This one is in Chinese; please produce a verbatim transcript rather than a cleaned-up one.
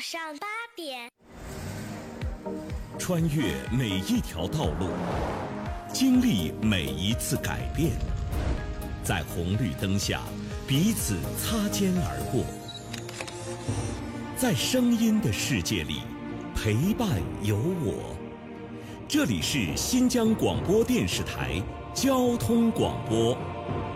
上八点， 穿越每一条道路，经历每一次改变，在红绿灯下彼此擦肩而过，在声音的世界里陪伴有我。这里是新疆广播电视台交通广播。